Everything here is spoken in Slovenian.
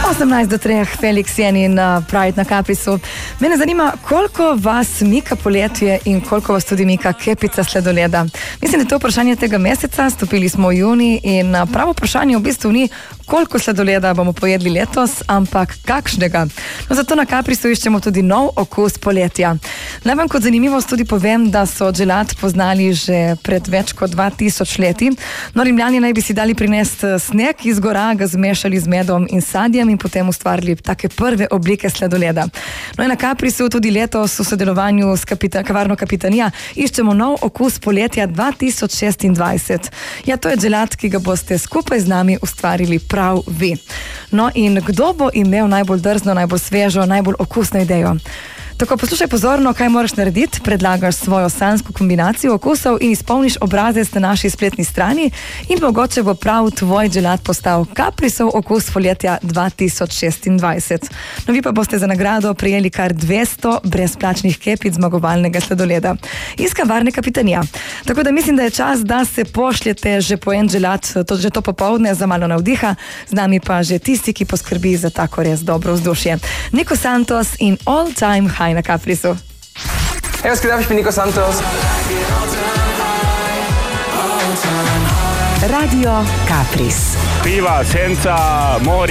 18 do 3, Felix Jenin, Pride na Caprisu. Mene zanima, koliko vas mika poletje in koliko vas tudi mika kepica sladoleda. Mislim, da je to vprašanje tega meseca, stopili smo v juni in pravo vprašanje v bistvu ni, koliko sladoleda bomo pojedli letos, ampak kakšnega. No, zato na Caprisu iščemo tudi nov okus poletja. Naj vam kot zanimivost tudi povem, da so gelat poznali že pred več kot 2000 leti. No, Rimljani naj bi si dali prinesti sneg iz gora, ga zmešali z medom in sadjem in potem ustvarili take prve oblike sladoleda. No, in na Caprisu tudi letos v sodelovanju s kavarno Kapitanija iščemo nov okus poletja 2026. Ja, to je gelat, ki ga boste skupaj z nami ustvarili prav vi. No, in kdo bo imel najbolj drzno, najbolj svežo, najbolj okusno idejo? Tako, poslušaj pozorno, kaj moraš narediti. Predlagaš svojo sanjsko kombinacijo okusov in izpolniš obrazec na naši spletni strani in mogoče bo prav tvoj gelat postal Caprisov okus poletja 2026. No, vi pa boste za nagrado prejeli kar 200 brezplačnih kepic zmagovalnega sladoleda iz kavarne Kapitanija. Tako da mislim, da je čas, da se pošljete že po en gelat, že to popoldne za malo navdiha, z nami pa že tisti, ki poskrbi za tako res dobro vzdušje. Nico Santos in All Time High na Caprisu. Hey, was geht ab? Ich bin Nico Santos. Radio Capris. Viva senza mori.